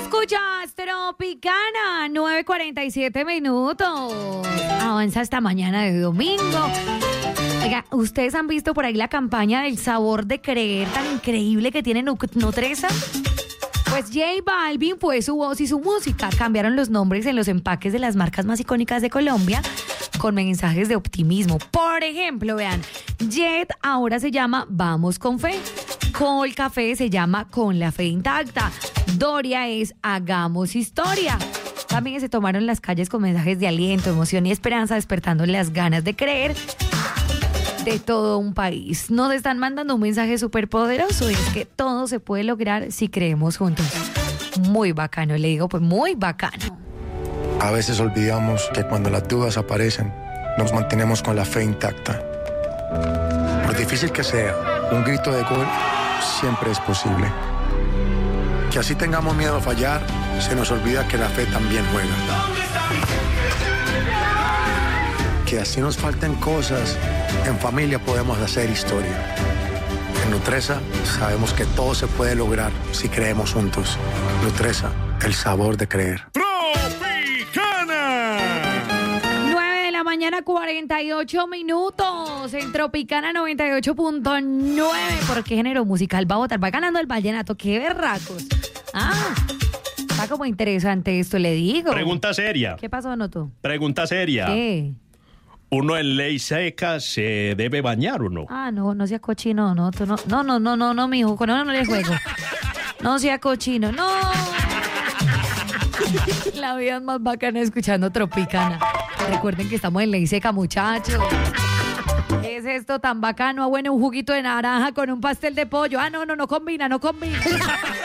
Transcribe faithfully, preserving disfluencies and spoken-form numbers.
Escuchas Tropicana, nueve cuarenta y siete minutos. Avanza esta mañana de domingo. Oiga, ¿ustedes han visto por ahí la campaña del sabor de creer tan increíble que tiene Nutresa? Pues J Balvin fue su voz y su música. Cambiaron los nombres en los empaques de las marcas más icónicas de Colombia con mensajes de optimismo. Por ejemplo, vean, Jet ahora se llama Vamos con Fe. Col Café se llama Con la Fe Intacta. Doria es Hagamos Historia. También se tomaron las calles con mensajes de aliento, emoción y esperanza, despertando las ganas de creer de todo un país. Nos están mandando un mensaje súper poderoso y es que todo se puede lograr si creemos juntos. Muy bacano, le digo, pues muy bacano. A veces olvidamos que cuando las dudas aparecen, nos mantenemos con la fe intacta. Por difícil que sea, un grito de gol siempre es posible. Que así tengamos miedo a fallar, se nos olvida que la fe también juega. Que así nos falten cosas, en familia podemos hacer historia. En Nutresa sabemos que todo se puede lograr si creemos juntos. Nutresa, el sabor de creer. ¡Tropicana! nueve de la mañana, cuarenta y ocho minutos. En Tropicana noventa y ocho punto nueve. ¿Por qué género musical va a votar? Va ganando el vallenato. ¡Qué berracos! Ah, está como interesante esto, le digo. Pregunta seria. ¿Qué pasó, Noto? Pregunta seria. ¿Qué? ¿Uno en ley seca se debe bañar o no? Ah, no, no sea cochino, no, tú no, no, no, no, no, no, mijo, con eso no le juego. No sea cochino, no. La vida es más bacana escuchando Tropicana. Recuerden que estamos en ley seca, muchachos. ¿Qué es esto tan bacano? Ah, bueno, un juguito de naranja con un pastel de pollo. Ah, no, no, no combina, no combina.